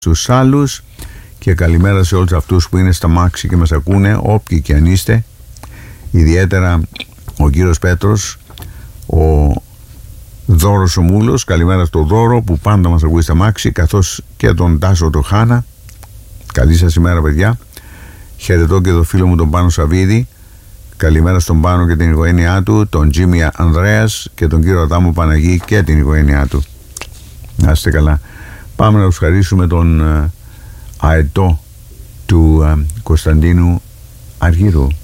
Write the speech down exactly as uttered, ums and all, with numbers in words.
στους άλλους και καλημέρα σε όλους αυτούς που είναι στα μάξι και μας ακούνε, όποιοι και αν είστε, ιδιαίτερα ο κύριος Πέτρος, ο Δώρος ο Μούλος, καλημέρα στο Δώρο που πάντα μας ακούει στα μάξι, καθώς και τον Τάσο το Χάνα. Καλή σας ημέρα, παιδιά. Χαιρετώ και το φίλο μου τον Πάνο Σαββίδη, καλημέρα στον Πάνο και την οικογένειά του, τον Τζίμι Ανδρέας και τον κύριο Αδάμο Παναγή και την οικογένειά του. Να είστε καλά. Πάμε να τους χαρίσουμε τον uh, αετό του uh, Κωνσταντίνου Αργύρου.